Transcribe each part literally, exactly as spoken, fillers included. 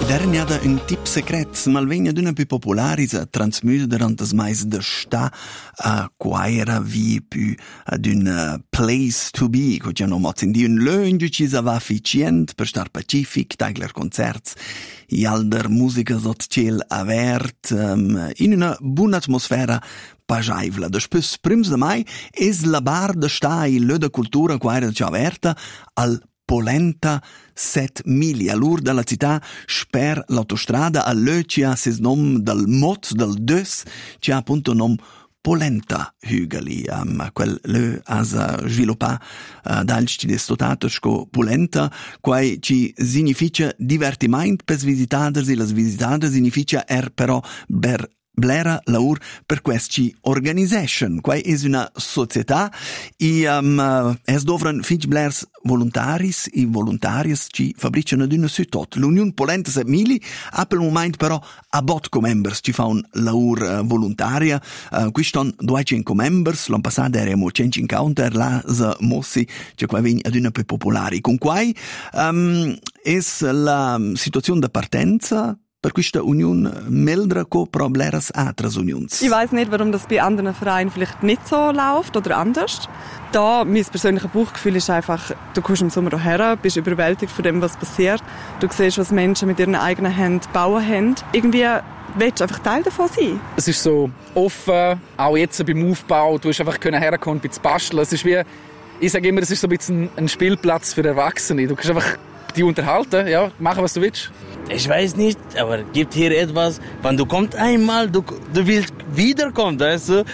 D'eren ja da un tip secret, malvegna d'una più popularis a transmüda durant as mais de sta a quaira vi più ad un place to be, co già no moz in di un lönge ci sa va efficient per star pacific, taigler concerts, i alder musica sot ciel avert, um, in una buona atmosfera pajaivla. Despus prims de mai es la bar de sta i lö de cultura quaira già averta al Polenta set mili. All'ur della città sper l'autostrada a lö ci ha ses nom del mot del dus ci ha appunto nom Polenta hügeli. Um, quel lö has sviluppa uh, d'alci destotato sco Polenta, quai ci significa divertiment pes visitaders e las visitaders significa er però ber blera laur per questi organization. Quai es una società e um, es dovran fitch blers voluntaris e voluntarias ci fabricano d'una su tot. L'Union Polenta set mili ha per il moment però a bot co members ci fa un laur uh, volontaria. Uh, qui ston duecento members, l'an passato eremo centocinquanta, la sa mossi c'è qua vegn ad una più popolari. Con quai um, es la situazione de partenza per questa Union meldra co problemas atras Unions. Ich weiß nicht, warum das bei anderen Vereinen vielleicht nicht so läuft oder anders. Da, mein persönliches Bauchgefühl ist einfach, du kommst im Sommer hierher, bist überwältigt von dem, was passiert. Du siehst, was Menschen mit ihren eigenen Händen bauen haben. Irgendwie willst du einfach Teil davon sein. Es ist so offen, auch jetzt beim Aufbau. Du hast einfach herkommen, ein bisschen basteln. Es ist wie, ich sage immer, es ist so ein bisschen ein Spielplatz für Erwachsene. Du kannst einfach die unterhalten, ja, machen, was du willst. Ich weiß nicht, aber gibt hier etwas, wenn du kommst einmal, du, du willst wiederkommen, weißt du?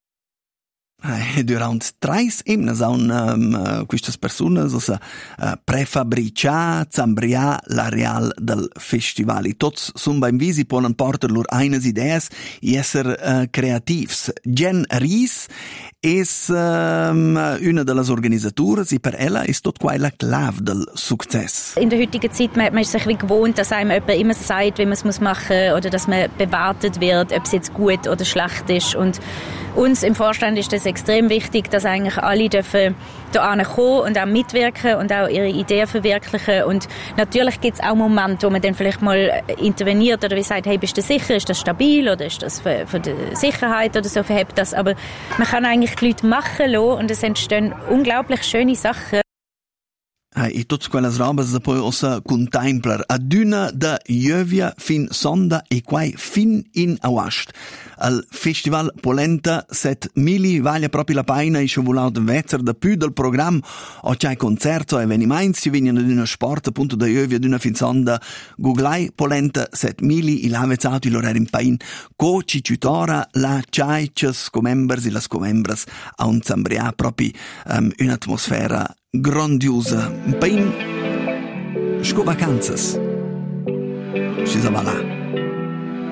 Durant treis emnas aun um, quistas personas osa uh, prefabricia, zambria l'areal del festivali. Tots sun beim visi ponen porter lur eines ideas e esser uh, creativs. Jen Ries es um, una de las organisatoras e per ella ist tot quai la clave del Success. In der heutigen Zeit, man, man ist sich wie gewohnt, dass einem jemand immer sagt, wie man es muss machen oder dass man bewertet wird, ob es jetzt gut oder schlecht ist. Und uns im Vorstand ist das extrem wichtig, dass eigentlich alle dürfen da kommen und auch mitwirken und auch ihre Ideen verwirklichen. Und natürlich gibt es auch Momente, wo man dann vielleicht mal interveniert oder wie sagt, hey, bist du sicher, ist das stabil oder ist das für, für die Sicherheit oder so, verhebt das. Aber man kann eigentlich die Leute machen lassen und es entstehen unglaublich schöne Sachen. E tutte quelle robes da poi ossa contemplar aduna da Jövia fin sonda e quai fin in Auast. Al Festival Polenta set mili vaglia proprio la paina e scivolau de vezzer da più del programma o c'hai concerto o avvenimenti ci vengono d'una sport appunto da Jövia d'una fin sonda googlai Polenta set mili i lavezzato i lor in pain co ci tutora la c'haices comembers e las comembras a un zambria proprio um, un'atmosfera grandiosa, un pain sco vacanzas. Ci sa va là.